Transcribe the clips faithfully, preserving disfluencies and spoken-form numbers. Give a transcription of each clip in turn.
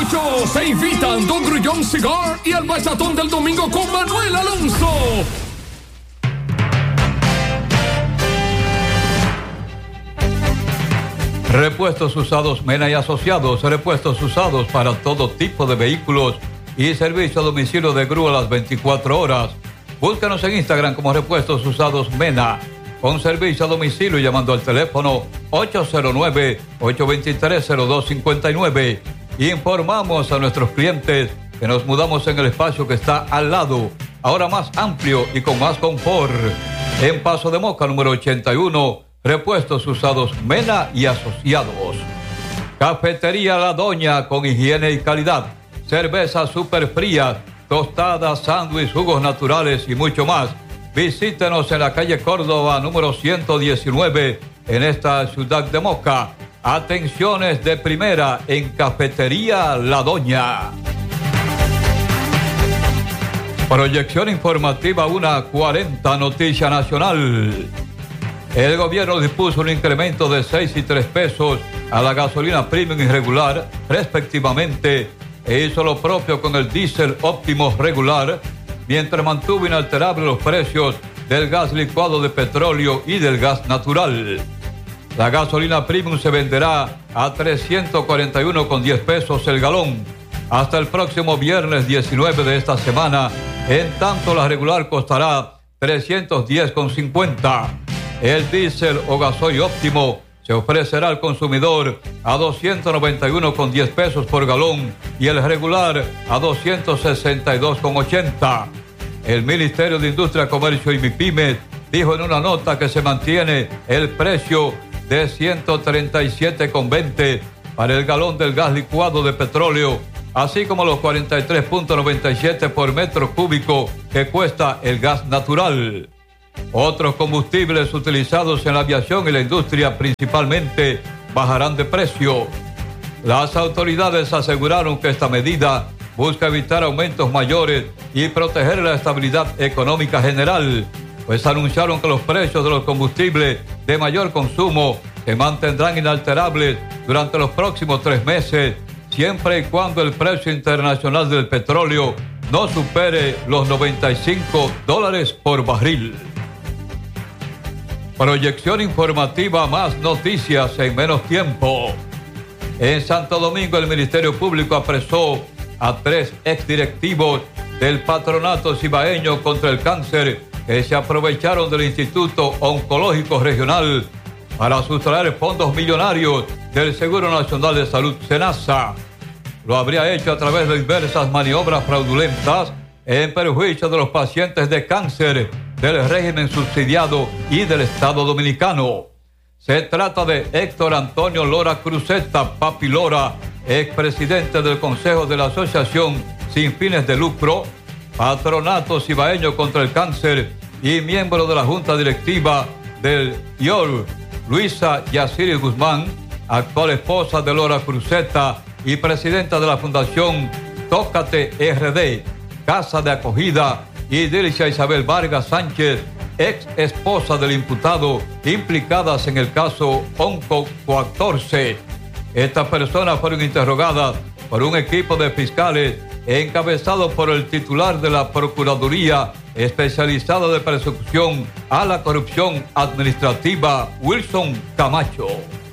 ocho se invitan Don Grullón Cigar y el bachatón del domingo con Manuel Alonso. Repuestos usados Mena y Asociados, repuestos usados para todo tipo de vehículos y servicio a domicilio de grúa a las veinticuatro horas. Búscanos en Instagram como Repuestos Usados Mena, con servicio a domicilio llamando al teléfono ocho cero nueve, ocho dos tres, cero dos cinco nueve. Informamos a nuestros clientes que nos mudamos en el espacio que está al lado, ahora más amplio y con más confort. En Paso de Moca, número ochenta y uno, Repuestos Usados Mena y Asociados. Cafetería La Doña, con higiene y calidad. Cervezas super frías, tostadas, sándwiches, jugos naturales y mucho más. Visítenos en la calle Córdoba, número ciento diecinueve, en esta ciudad de Moca. Atenciones de primera en Cafetería La Doña. Proyección informativa una cuarenta, Noticia Nacional. El gobierno dispuso un incremento de seis y tres pesos a la gasolina premium y regular, respectivamente, e hizo lo propio con el diésel óptimo regular, mientras mantuvo inalterables los precios del gas licuado de petróleo y del gas natural. La gasolina premium se venderá a trescientos cuarenta y uno con diez pesos el galón hasta el próximo viernes diecinueve de esta semana, en tanto la regular costará trescientos diez con cincuenta. El diésel o gasoil óptimo se ofrecerá al consumidor a doscientos noventa y uno con diez pesos por galón y el regular a doscientos sesenta y dos con ochenta. El Ministerio de Industria, Comercio y MIPYMES dijo en una nota que se mantiene el precio de ciento treinta y siete con veinte para el galón del gas licuado de petróleo, así como los cuarenta y tres con noventa y siete por metro cúbico que cuesta el gas natural. Otros combustibles utilizados en la aviación y la industria principalmente bajarán de precio. Las autoridades aseguraron que esta medida busca evitar aumentos mayores y proteger la estabilidad económica general, pues anunciaron que los precios de los combustibles de mayor consumo se mantendrán inalterables durante los próximos tres meses, siempre y cuando el precio internacional del petróleo no supere los noventa y cinco dólares por barril. Proyección informativa, más noticias en menos tiempo. En Santo Domingo, el Ministerio Público apresó a tres exdirectivos del Patronato Cibaeño contra el Cáncer que se aprovecharon del Instituto Oncológico Regional para sustraer fondos millonarios del Seguro Nacional de Salud, SENASA. Lo habría hecho a través de diversas maniobras fraudulentas en perjuicio de los pacientes de cáncer del régimen subsidiado y del Estado Dominicano. Se trata de Héctor Antonio Lora Cruzeta, Papi Lora, expresidente del Consejo de la Asociación Sin Fines de Lucro, Patronato Cibaeño contra el Cáncer, y miembro de la Junta Directiva del I O R, Luisa Yaciri Guzmán, actual esposa de Lora Cruzeta y presidenta de la Fundación Tócate R D, Casa de Acogida, y Dilcia Isabel Vargas Sánchez, ex esposa del imputado, implicadas en el caso Oncocoactorce. Estas personas fueron interrogadas por un equipo de fiscales encabezado por el titular de la Procuraduría Especializada de Persecución a la Corrupción Administrativa, Wilson Camacho.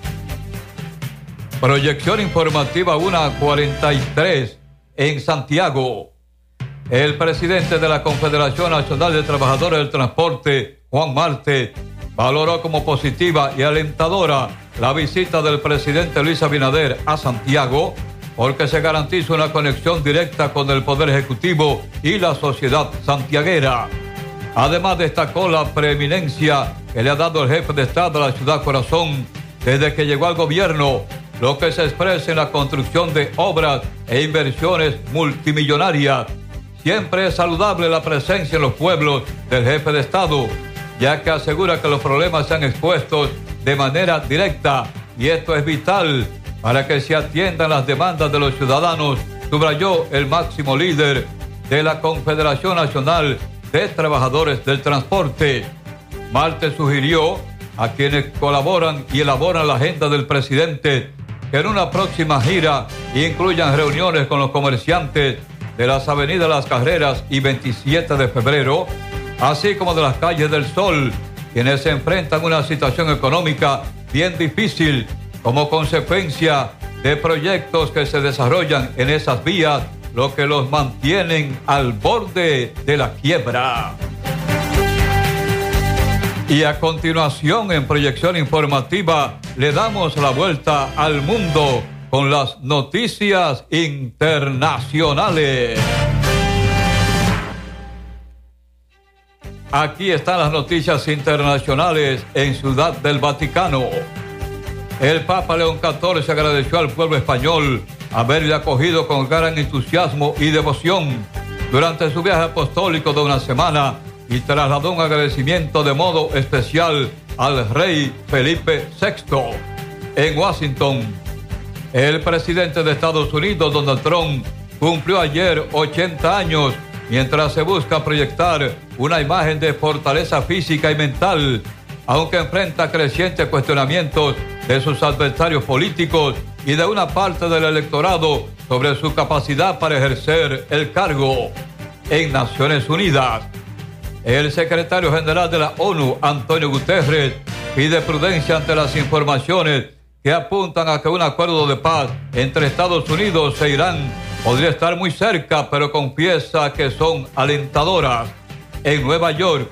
Proyección informativa una cuarenta y tres en Santiago. El presidente de la Confederación Nacional de Trabajadores del Transporte, Juan Marte, valoró como positiva y alentadora la visita del presidente Luis Abinader a Santiago, porque se garantiza una conexión directa con el Poder Ejecutivo y la sociedad santiaguera. Además, destacó la preeminencia que le ha dado el jefe de Estado a la ciudad corazón desde que llegó al gobierno, lo que se expresa en la construcción de obras e inversiones multimillonarias. Siempre es saludable la presencia en los pueblos del jefe de Estado, ya que asegura que los problemas sean expuestos de manera directa, y esto es vital para que se atiendan las demandas de los ciudadanos, subrayó el máximo líder de la Confederación Nacional de Trabajadores del Transporte. Marte sugirió a quienes colaboran y elaboran la agenda del presidente que en una próxima gira incluyan reuniones con los comerciantes de las avenidas Las Carreras y veintisiete de febrero, así como de las calles del Sol, quienes se enfrentan a una situación económica bien difícil como consecuencia de proyectos que se desarrollan en esas vías, lo que los mantienen al borde de la quiebra. Y a continuación, en proyección informativa, le damos la vuelta al mundo con las noticias internacionales. Aquí están las noticias internacionales en Ciudad del Vaticano. El Papa León catorce agradeció al pueblo español haberle acogido con gran entusiasmo y devoción durante su viaje apostólico de una semana y trasladó un agradecimiento de modo especial al rey Felipe sexto. En Washington, el presidente de Estados Unidos, Donald Trump, cumplió ayer ochenta años, mientras se busca proyectar una imagen de fortaleza física y mental, aunque enfrenta crecientes cuestionamientos de sus adversarios políticos y de una parte del electorado sobre su capacidad para ejercer el cargo. En Naciones Unidas, el secretario general de la ONU, Antonio Guterres, pide prudencia ante las informaciones que apuntan a que un acuerdo de paz entre Estados Unidos e Irán podría estar muy cerca, pero confiesa que son alentadoras. En Nueva York,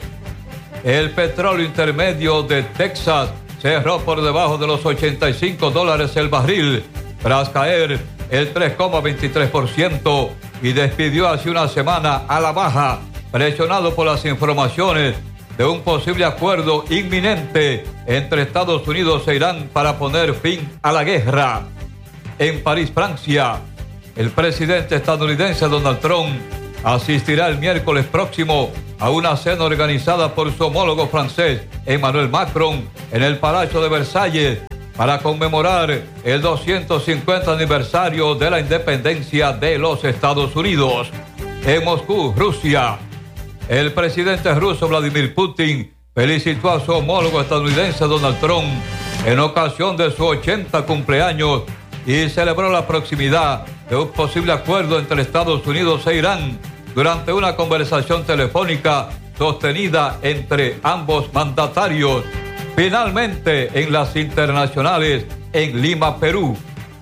el petróleo intermedio de Texas cerró por debajo de los ochenta y cinco dólares el barril, tras caer el tres coma veintitrés por ciento y despidió hace una semana a la baja, presionado por las informaciones de un posible acuerdo inminente entre Estados Unidos e Irán para poner fin a la guerra. En París, Francia, el presidente estadounidense Donald Trump asistirá el miércoles próximo a una cena organizada por su homólogo francés Emmanuel Macron en el Palacio de Versalles para conmemorar el doscientos cincuenta aniversario de la independencia de los Estados Unidos. En Moscú, Rusia, el presidente ruso Vladimir Putin felicitó a su homólogo estadounidense Donald Trump en ocasión de su ochenta cumpleaños y celebró la proximidad de un posible acuerdo entre Estados Unidos e Irán durante una conversación telefónica sostenida entre ambos mandatarios. Finalmente, en las internacionales, en Lima, Perú,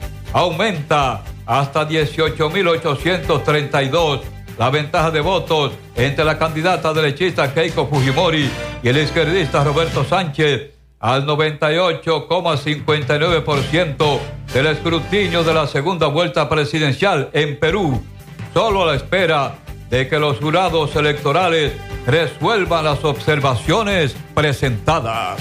aumenta hasta dieciocho mil ochocientos treinta y dos la ventaja de votos entre la candidata derechista Keiko Fujimori y el izquierdista Roberto Sánchez al noventa y ocho coma cincuenta y nueve por ciento del escrutinio de la segunda vuelta presidencial en Perú, solo a la espera de que los jurados electorales resuelvan las observaciones presentadas.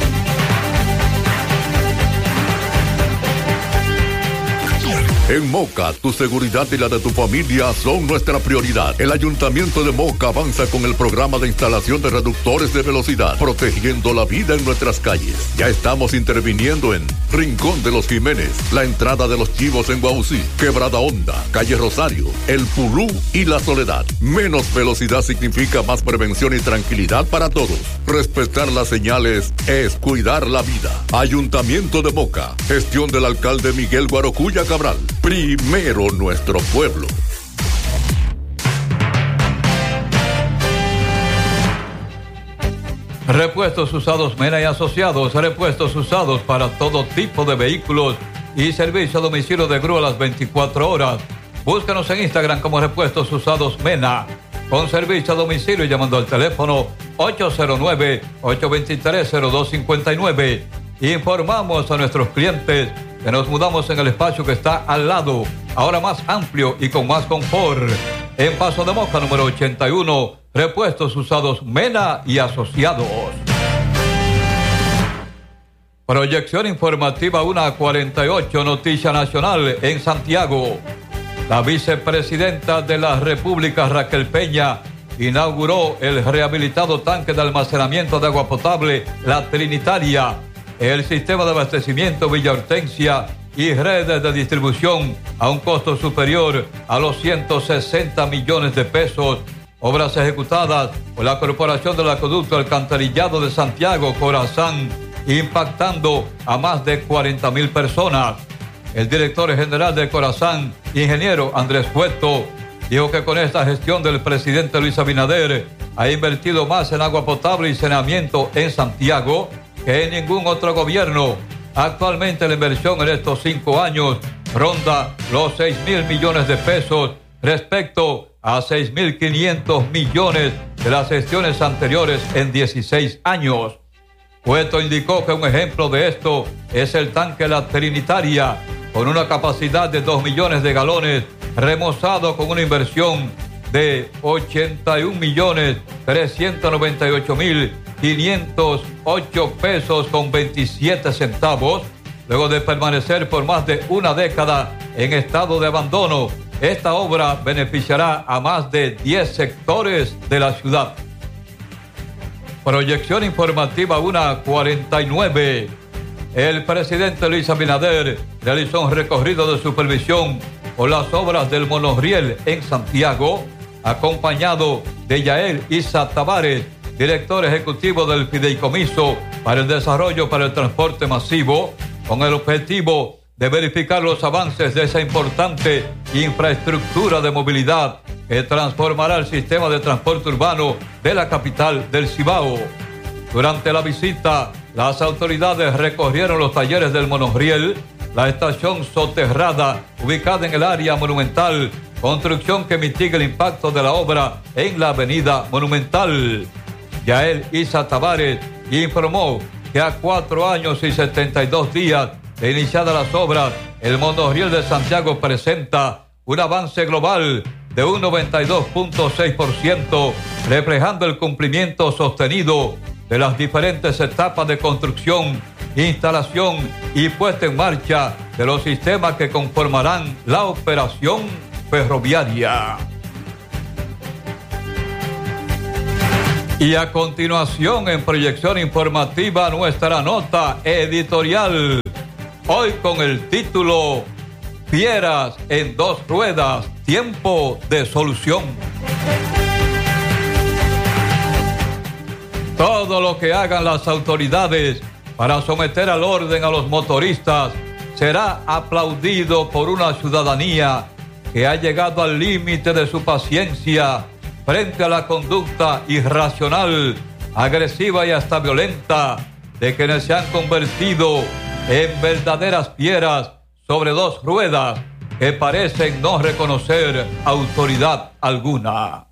En Moca, tu seguridad y la de tu familia son nuestra prioridad. El Ayuntamiento de Moca avanza con el programa de instalación de reductores de velocidad, protegiendo la vida en nuestras calles. Ya estamos interviniendo en Rincón de los Jiménez, la entrada de los Chivos en Guausí, Quebrada Honda, Calle Rosario, El Pulú y La Soledad. Menos velocidad significa más prevención y tranquilidad para todos. Respetar las señales es cuidar la vida. Ayuntamiento de Moca, gestión del alcalde Miguel Guarocuya Cabral. Primero nuestro pueblo. Repuestos usados Mena y Asociados, repuestos usados para todo tipo de vehículos y servicio a domicilio de grúa a las veinticuatro horas. Búscanos en Instagram como Repuestos Usados Mena, con servicio a domicilio llamando al teléfono ocho cero nueve, ocho dos tres, cero dos cinco nueve. Informamos a nuestros clientes que nos mudamos en el espacio que está al lado, ahora más amplio y con más confort. En Paso de Moca, número ochenta y uno, Repuestos Usados Mena y Asociados. Proyección informativa una cuarenta y ocho, Noticia Nacional en Santiago. La vicepresidenta de la República, Raquel Peña, inauguró el rehabilitado tanque de almacenamiento de agua potable La Trinitaria, el sistema de abastecimiento Villa Hortensia y redes de distribución a un costo superior a los ciento sesenta millones de pesos. Obras ejecutadas por la Corporación del Acueducto Alcantarillado de Santiago, Corazán, impactando a más de cuarenta mil personas. El director general de Corazán, ingeniero Andrés Cueto, dijo que con esta gestión del presidente Luis Abinader ha invertido más en agua potable y saneamiento en Santiago que en ningún otro gobierno. Actualmente la inversión en estos cinco años ronda los seis mil millones de pesos respecto a seis mil quinientos millones de las gestiones anteriores en dieciséis años. Cueto indicó que un ejemplo de esto es el tanque La Trinitaria, con una capacidad de dos millones de galones, remozado con una inversión de ochenta y un millones trescientos noventa y ocho mil quinientos ocho pesos con veintisiete centavos. Luego de permanecer por más de una década en estado de abandono, esta obra beneficiará a más de diez sectores de la ciudad. Proyección informativa una cuarenta y nueve. El presidente Luis Abinader realizó un recorrido de supervisión por las obras del monorriel en Santiago, acompañado de Yael Isa Tavares, director ejecutivo del Fideicomiso para el Desarrollo para el Transporte Masivo, con el objetivo de verificar los avances de esa importante infraestructura de movilidad que transformará el sistema de transporte urbano de la capital del Cibao. Durante la visita, las autoridades recorrieron los talleres del monorriel, la estación soterrada ubicada en el área monumental, construcción que mitiga el impacto de la obra en la avenida Monumental. Yael Isa Tavares informó que a cuatro años y setenta y dos días de iniciadas las obras, el monorriel de Santiago presenta un avance global de un noventa y dos punto seis por ciento, reflejando el cumplimiento sostenido de las diferentes etapas de construcción, instalación y puesta en marcha de los sistemas que conformarán la operación ferroviaria. Y a continuación, en proyección informativa, nuestra nota editorial, hoy con el título Fieras en dos ruedas, tiempo de solución. Todo lo que hagan las autoridades para someter al orden a los motoristas será aplaudido por una ciudadanía que ha llegado al límite de su paciencia frente a la conducta irracional, agresiva y hasta violenta de quienes se han convertido en verdaderas fieras sobre dos ruedas que parecen no reconocer autoridad alguna.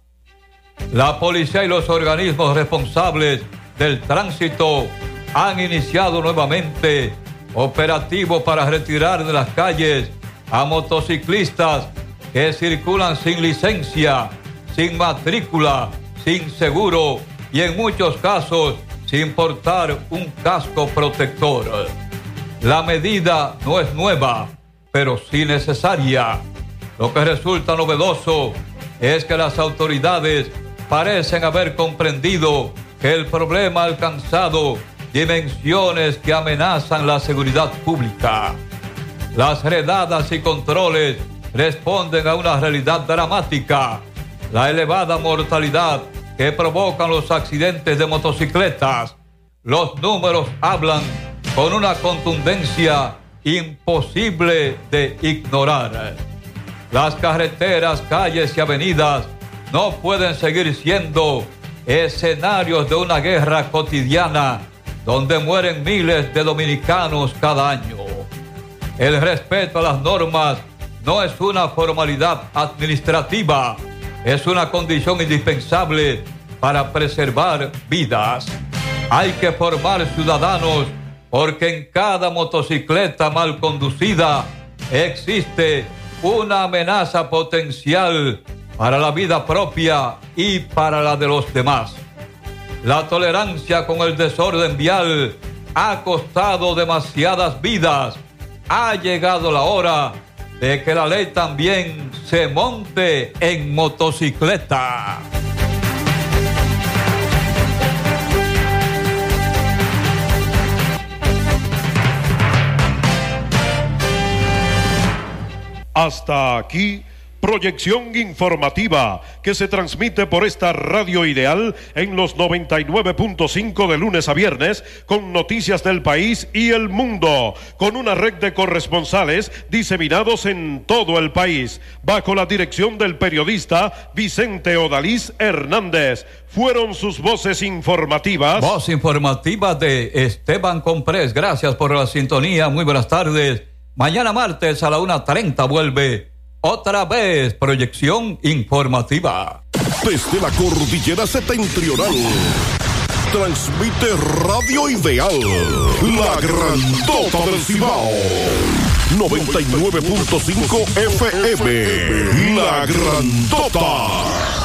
La policía y los organismos responsables del tránsito han iniciado nuevamente operativo para retirar de las calles a motociclistas que circulan sin licencia, sin matrícula, sin seguro y en muchos casos sin portar un casco protector. La medida no es nueva, pero sí necesaria. Lo que resulta novedoso es que las autoridades parecen haber comprendido que el problema ha alcanzado dimensiones que amenazan la seguridad pública. Las redadas y controles responden a una realidad dramática: la elevada mortalidad que provocan los accidentes de motocicletas. Los números hablan con una contundencia imposible de ignorar. Las carreteras, calles y avenidas no pueden seguir siendo escenarios de una guerra cotidiana donde mueren miles de dominicanos cada año. El respeto a las normas no es una formalidad administrativa, es una condición indispensable para preservar vidas. Hay que formar ciudadanos porque en cada motocicleta mal conducida existe una amenaza potencial para la vida propia y para la de los demás. La tolerancia con el desorden vial ha costado demasiadas vidas. Ha llegado la hora de que la ley también se monte en motocicleta. Hasta aquí, Proyección informativa que se transmite por esta radio ideal en los noventa y nueve punto cinco de lunes a viernes con noticias del país y el mundo, con una red de corresponsales diseminados en todo el país, bajo la dirección del periodista Vicente Odalís Hernández. Fueron sus voces informativas. Voz informativa de Esteban Comprés. Gracias por la sintonía. Muy buenas tardes. Mañana martes a la una treinta vuelve otra vez Proyección Informativa. Desde la cordillera septentrional, transmite Radio Ideal, la grandota del Cibao. noventa y nueve punto cinco F M, la grandota.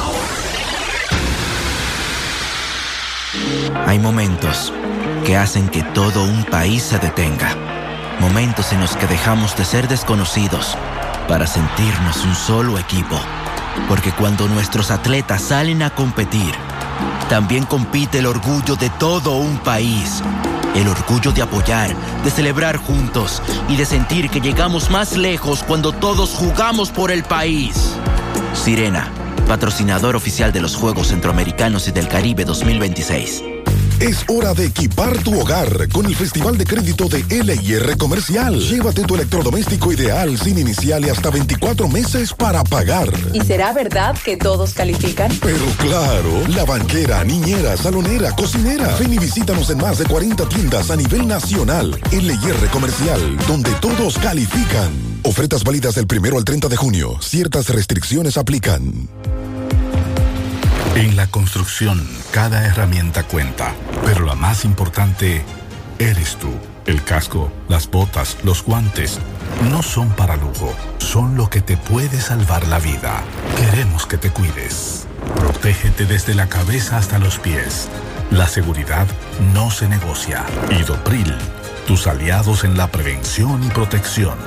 Hay momentos que hacen que todo un país se detenga. Momentos en los que dejamos de ser desconocidos para sentirnos un solo equipo. Porque cuando nuestros atletas salen a competir, también compite el orgullo de todo un país. El orgullo de apoyar, de celebrar juntos y de sentir que llegamos más lejos cuando todos jugamos por el país. Sirena, patrocinador oficial de los Juegos Centroamericanos y del Caribe dos mil veintiséis. Es hora de equipar tu hogar con el Festival de Crédito de L I R Comercial. Llévate tu electrodoméstico ideal sin inicial y hasta veinticuatro meses para pagar. ¿Y será verdad que todos califican? Pero claro, la banquera, niñera, salonera, cocinera. Ven y visítanos en más de cuarenta tiendas a nivel nacional. L I R Comercial, donde todos califican. Ofertas válidas del primero al treinta de junio. Ciertas restricciones aplican. En la construcción, cada herramienta cuenta, pero la más importante eres tú. El casco, las botas, los guantes, no son para lujo, son lo que te puede salvar la vida. Queremos que te cuides. Protégete desde la cabeza hasta los pies. La seguridad no se negocia. Idopril, tus aliados en la prevención y protección.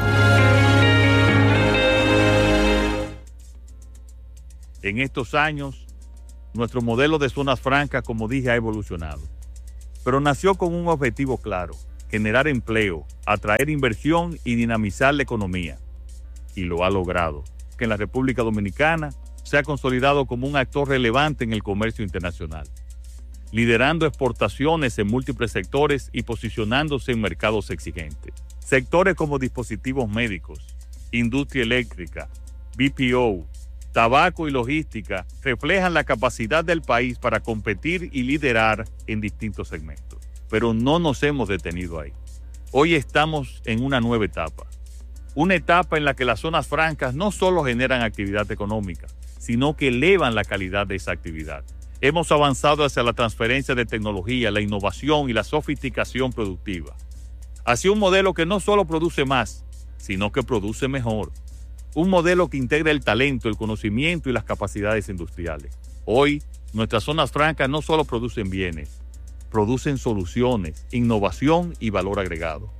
En estos años, nuestro modelo de zonas francas, como dije, ha evolucionado. Pero nació con un objetivo claro: generar empleo, atraer inversión y dinamizar la economía. Y lo ha logrado, que en la República Dominicana se ha consolidado como un actor relevante en el comercio internacional, liderando exportaciones en múltiples sectores y posicionándose en mercados exigentes. Sectores como dispositivos médicos, industria eléctrica, B P O, tabaco y logística reflejan la capacidad del país para competir y liderar en distintos segmentos. Pero no nos hemos detenido ahí. Hoy estamos en una nueva etapa. Una etapa en la que las zonas francas no solo generan actividad económica, sino que elevan la calidad de esa actividad. Hemos avanzado hacia la transferencia de tecnología, la innovación y la sofisticación productiva. Hacia un modelo que no solo produce más, sino que produce mejor. Un modelo que integra el talento, el conocimiento y las capacidades industriales. Hoy, nuestras zonas francas no solo producen bienes, producen soluciones, innovación y valor agregado.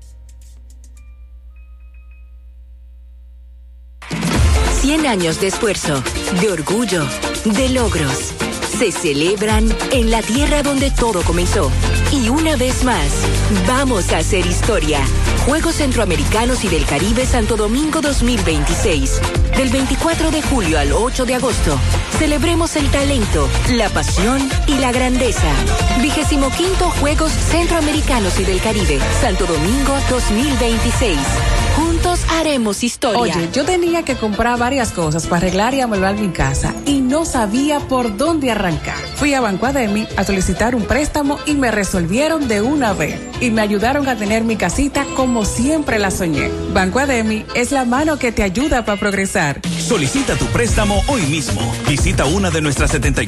cien años de esfuerzo, de orgullo, de logros. Se celebran en la tierra donde todo comenzó. Y una vez más, vamos a hacer historia. Juegos Centroamericanos y del Caribe Santo Domingo dos mil veintiséis. Del veinticuatro de julio al ocho de agosto. Celebremos el talento, la pasión y la grandeza. Vigésimo quinto Juegos Centroamericanos y del Caribe Santo Domingo dos mil veintiséis. Juntos haremos historia. Oye, yo tenía que comprar varias cosas para arreglar y amueblar mi casa y no sabía por dónde arrancar. Fui a Banco Ademi a solicitar un préstamo y me resolvieron de una vez. Y me ayudaron a tener mi casita como siempre la soñé. Banco Ademi es la mano que te ayuda para progresar. Solicita tu préstamo hoy mismo. Visita una de nuestras setenta y